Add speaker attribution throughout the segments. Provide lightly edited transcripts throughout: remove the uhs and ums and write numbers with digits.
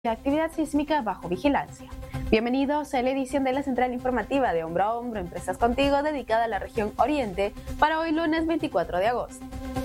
Speaker 1: actividad sísmica bajo vigilancia. Bienvenidos a la edición de la Central Informativa de Hombro a Hombro, Empresas Contigo, dedicada a la región Oriente, para hoy lunes 24 de agosto.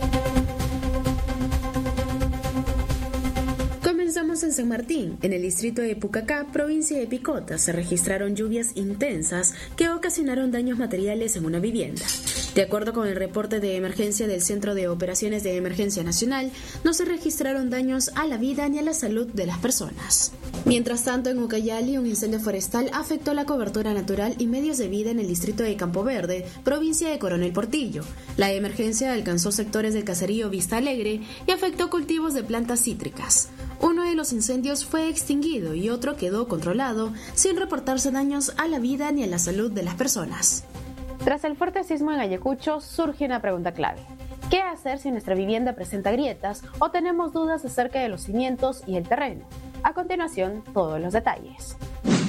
Speaker 2: Comenzamos en San Martín, en el distrito de Pucacá, provincia de Picota. Se registraron lluvias intensas que ocasionaron daños materiales en una vivienda. De acuerdo con el reporte de emergencia del Centro de Operaciones de Emergencia Nacional, no se registraron daños a la vida ni a la salud de las personas. Mientras tanto, en Ucayali, un incendio forestal afectó la cobertura natural y medios de vida en el distrito de Campo Verde, provincia de Coronel Portillo. La emergencia alcanzó sectores del caserío Vista Alegre y afectó cultivos de plantas cítricas. Uno de los incendios fue extinguido y otro quedó controlado, sin reportarse daños a la vida ni a la salud de las personas.
Speaker 1: Tras el fuerte sismo en Ayacucho, surge una pregunta clave. ¿Qué hacer si nuestra vivienda presenta grietas o tenemos dudas acerca de los cimientos y el terreno? A continuación, todos los detalles.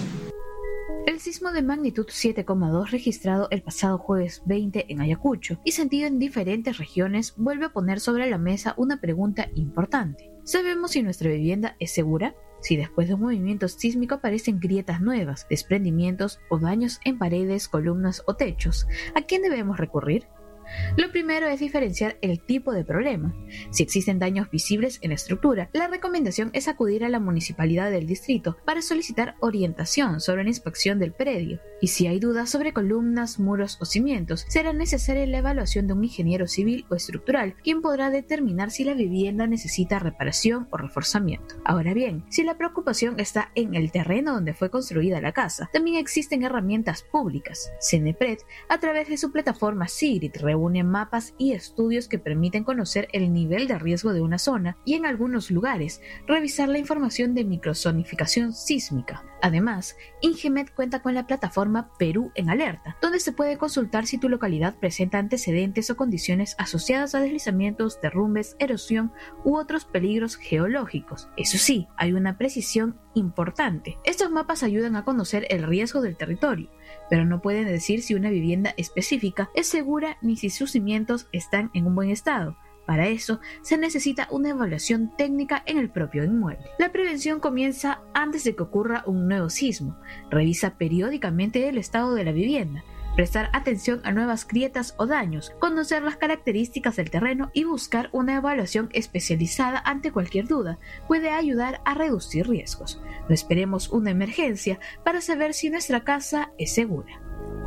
Speaker 3: El sismo de magnitud 7,2 registrado el pasado jueves 20 en Ayacucho y sentido en diferentes regiones vuelve a poner sobre la mesa una pregunta importante. ¿Sabemos si nuestra vivienda es segura? Si después de un movimiento sísmico aparecen grietas nuevas, desprendimientos o daños en paredes, columnas o techos, ¿a quién debemos recurrir? Lo primero es diferenciar el tipo de problema. Si existen daños visibles en la estructura, la recomendación es acudir a la municipalidad del distrito para solicitar orientación sobre la inspección del predio. Y si hay dudas sobre columnas, muros o cimientos, será necesaria la evaluación de un ingeniero civil o estructural, quien podrá determinar si la vivienda necesita reparación o reforzamiento. Ahora bien, si la preocupación está en el terreno donde fue construida la casa, también existen herramientas públicas. Cenepred, a través de su plataforma Sigrid, reúne mapas y estudios que permiten conocer el nivel de riesgo de una zona y, en algunos lugares, revisar la información de microzonificación sísmica. Además, Ingemed cuenta con la plataforma Perú en Alerta, donde se puede consultar si tu localidad presenta antecedentes o condiciones asociadas a deslizamientos, derrumbes, erosión u otros peligros geológicos. Eso sí, hay una precisión importante. Estos mapas ayudan a conocer el riesgo del territorio, pero no pueden decir si una vivienda específica es segura ni si sus cimientos están en un buen estado. Para eso, se necesita una evaluación técnica en el propio inmueble. La prevención comienza antes de que ocurra un nuevo sismo. Revisa periódicamente el estado de la vivienda, prestar atención a nuevas grietas o daños, conocer las características del terreno y buscar una evaluación especializada ante cualquier duda puede ayudar a reducir riesgos. No esperemos una emergencia para saber si nuestra casa es segura.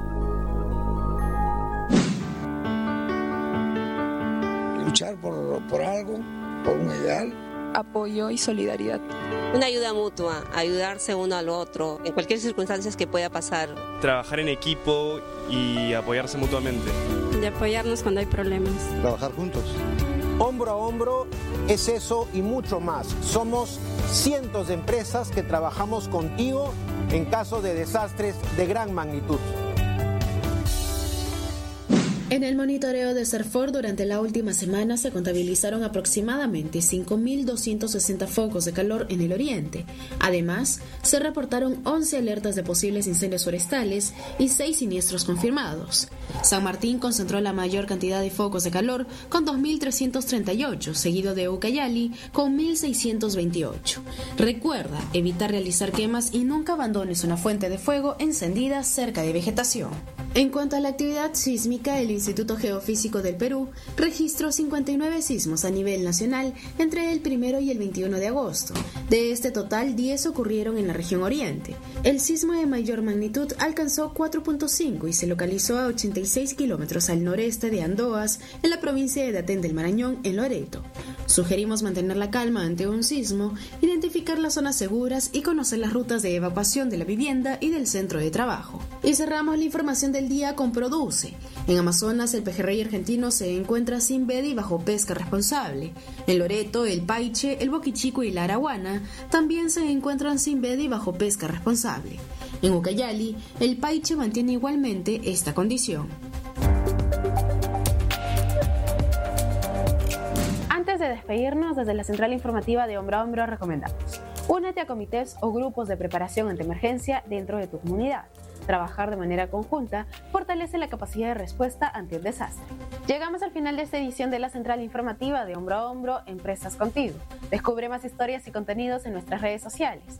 Speaker 4: Luchar por algo, por un ideal.
Speaker 5: Apoyo y solidaridad.
Speaker 6: Una ayuda mutua, ayudarse uno al otro, en cualquier circunstancia que pueda pasar.
Speaker 7: Trabajar en equipo y apoyarse mutuamente.
Speaker 5: Y apoyarnos cuando hay problemas.
Speaker 8: Trabajar juntos.
Speaker 9: Hombro a hombro es eso y mucho más. Somos cientos de empresas que trabajamos contigo en caso de desastres de gran magnitud.
Speaker 2: En el monitoreo de Serfor durante la última semana se contabilizaron aproximadamente 5.260 focos de calor en el oriente. Además, se reportaron 11 alertas de posibles incendios forestales y 6 siniestros confirmados. San Martín concentró la mayor cantidad de focos de calor con 2.338, seguido de Ucayali con 1.628. Recuerda evitar realizar quemas y nunca abandones una fuente de fuego encendida cerca de vegetación. En cuanto a la actividad sísmica, el Instituto Geofísico del Perú registró 59 sismos a nivel nacional entre el 1 y el 21 de agosto. De este total, 10 ocurrieron en la región oriente. El sismo de mayor magnitud alcanzó 4.5 y se localizó a 86 kilómetros al noreste de Andoas, en la provincia de Daten del Marañón, en Loreto. Sugerimos mantener la calma ante un sismo, identificar las zonas seguras y conocer las rutas de evacuación de la vivienda y del centro de trabajo. Y cerramos la información del día con Produce. En Amazonas, el pejerrey argentino se encuentra sin veda y bajo pesca responsable. En Loreto, el paiche, el boquichico y la araguana también se encuentran sin veda y bajo pesca responsable. En Ucayali, el paiche mantiene igualmente esta condición.
Speaker 1: Antes de despedirnos, desde la Central Informativa de Hombro a Hombro recomendamos: únete a comités o grupos de preparación ante emergencia dentro de tu comunidad. Trabajar de manera conjunta fortalece la capacidad de respuesta ante un desastre. Llegamos al final de esta edición de la Central Informativa de Hombro a Hombro, Empresas Contigo. Descubre más historias y contenidos en nuestras redes sociales.